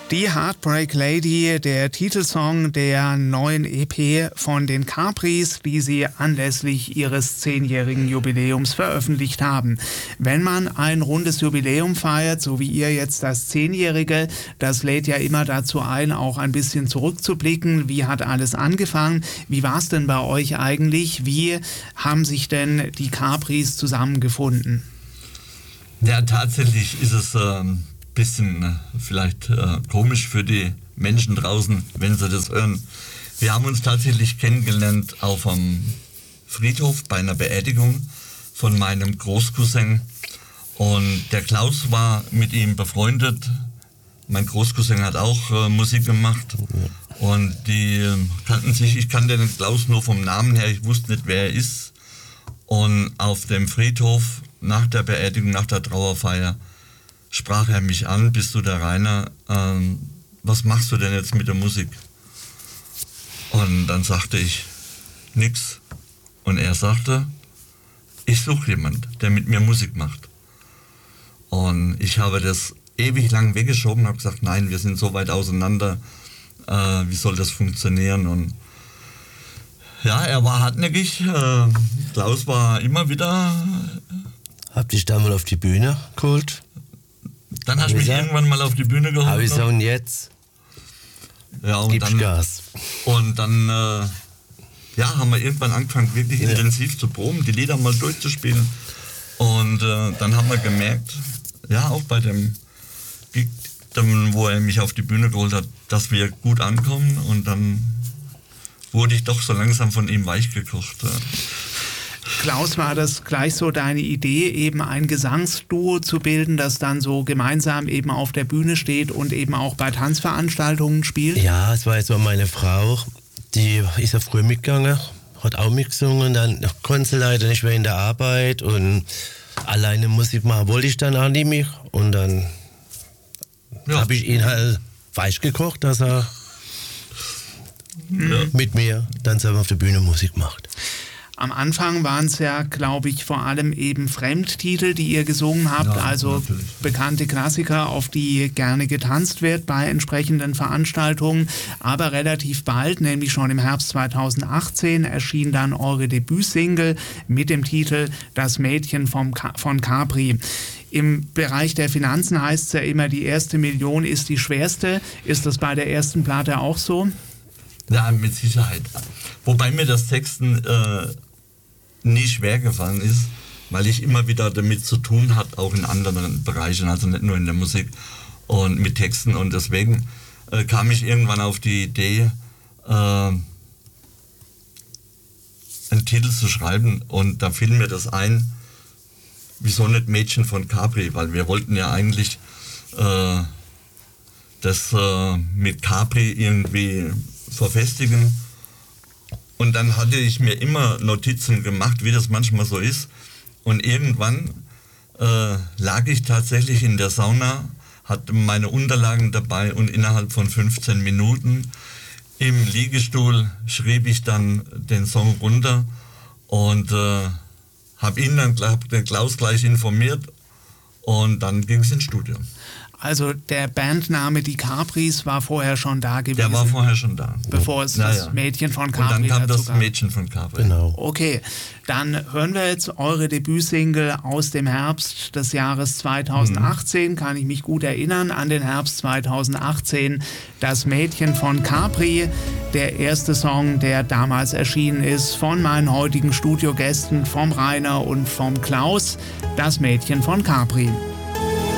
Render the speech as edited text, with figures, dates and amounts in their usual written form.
Die Heartbreak Lady, der Titelsong der neuen EP von den Capris, die sie anlässlich ihres 10-jährigen Jubiläums veröffentlicht haben. Wenn man ein rundes Jubiläum feiert, so wie ihr jetzt das 10-jährige, das lädt ja immer dazu ein, auch ein bisschen zurückzublicken. Wie hat alles angefangen? Wie war es denn bei euch eigentlich? Wie haben sich denn die Capris zusammengefunden? Ja, tatsächlich ist es bisschen vielleicht komisch für die Menschen draußen, wenn sie das hören. Wir haben uns tatsächlich kennengelernt auf einem Friedhof bei einer Beerdigung von meinem Großcousin. Und der Klaus war mit ihm befreundet. Mein Großcousin hat auch Musik gemacht. Und die kannten sich. Ich kannte den Klaus nur vom Namen her. Ich wusste nicht, wer er ist. Und auf dem Friedhof nach der Beerdigung, nach der Trauerfeier, sprach er mich an: Bist du der Rainer? Was machst du denn jetzt mit der Musik? Und dann sagte ich, nix. Und er sagte, ich suche jemanden, der mit mir Musik macht. Und ich habe das ewig lang weggeschoben, habe gesagt, nein, wir sind so weit auseinander, wie soll das funktionieren? Und ja, er war hartnäckig, Klaus war immer wieder... Hab dich da mal auf die Bühne geholt? Dann hast du mich irgendwann mal auf die Bühne geholt. Habe ich so, und jetzt? Ja, und gib's dann Gas. Und dann haben wir irgendwann angefangen, wirklich intensiv zu proben, die Lieder mal durchzuspielen. Und dann haben wir gemerkt, ja, auch bei dem Gig, wo er mich auf die Bühne geholt hat, dass wir gut ankommen. Und dann wurde ich doch so langsam von ihm weichgekocht. Klaus, war das gleich so deine Idee, eben ein Gesangsduo zu bilden, das dann so gemeinsam eben auf der Bühne steht und eben auch bei Tanzveranstaltungen spielt? Ja, es war jetzt so meine Frau, die ist ja früh mitgegangen, hat auch mitgesungen, dann konnte sie leider nicht mehr in der Arbeit und alleine Musik machen wollte ich dann auch nicht mehr. Und dann habe ich ihn halt weich gekocht, dass er mit mir dann selber auf der Bühne Musik macht. Am Anfang waren es ja, glaube ich, vor allem eben Fremdtitel, die ihr gesungen habt, also natürlich bekannte Klassiker, auf die gerne getanzt wird bei entsprechenden Veranstaltungen. Aber relativ bald, nämlich schon im Herbst 2018, erschien dann eure Debütsingle mit dem Titel Das Mädchen von Capri. Im Bereich der Finanzen heißt es ja immer, die erste Million ist die schwerste. Ist das bei der ersten Platte auch so? Ja, mit Sicherheit. Wobei mir das Texten nie schwer gefallen ist, weil ich immer wieder damit zu tun hatte, auch in anderen Bereichen, also nicht nur in der Musik und mit Texten. Und deswegen kam ich irgendwann auf die Idee, einen Titel zu schreiben. Und da fiel mir das ein, wieso nicht Mädchen von Capri? Weil wir wollten ja eigentlich das mit Capri irgendwie verfestigen. Und dann hatte ich mir immer Notizen gemacht, wie das manchmal so ist. Und irgendwann lag ich tatsächlich in der Sauna, hatte meine Unterlagen dabei und innerhalb von 15 Minuten im Liegestuhl schrieb ich dann den Song runter und habe ihn dann, den Klaus, gleich informiert und dann ging es ins Studio. Also der Bandname Die Capris war vorher schon da gewesen? Der war vorher schon da. Bevor es das Mädchen von Capri und dann kam dazu das Mädchen von Capri. Genau. Okay, dann hören wir jetzt eure Debütsingle aus dem Herbst des Jahres 2018. Kann ich mich gut erinnern an den Herbst 2018. Das Mädchen von Capri, der erste Song, der damals erschienen ist von meinen heutigen Studiogästen, vom Rainer und vom Klaus. Das Mädchen von Capri.